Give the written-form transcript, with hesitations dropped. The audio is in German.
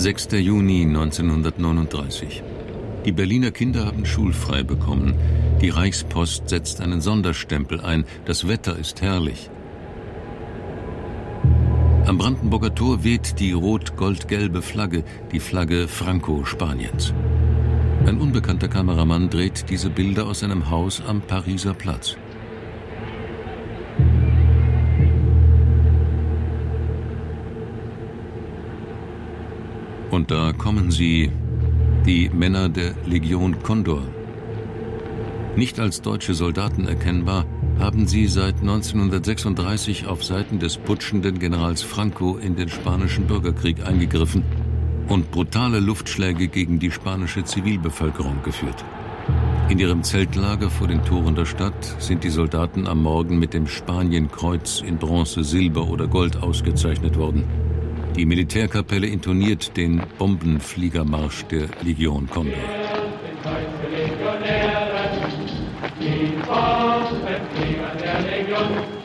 6. Juni 1939. Die Berliner Kinder haben schulfrei bekommen. Die Reichspost setzt einen Sonderstempel ein. Das Wetter ist herrlich. Am Brandenburger Tor weht die rot-gold-gelbe Flagge, die Flagge Franco-Spaniens. Ein unbekannter Kameramann dreht diese Bilder aus seinem Haus am Pariser Platz. Und da kommen sie, die Männer der Legion Condor. Nicht als deutsche Soldaten erkennbar, haben sie seit 1936 auf Seiten des putschenden Generals Franco in den spanischen Bürgerkrieg eingegriffen und brutale Luftschläge gegen die spanische Zivilbevölkerung geführt. In ihrem Zeltlager vor den Toren der Stadt sind die Soldaten am Morgen mit dem Spanienkreuz in Bronze, Silber oder Gold ausgezeichnet worden. Die Militärkapelle intoniert den Bombenfliegermarsch der Legion Condor. Die Bombenflieger der Legion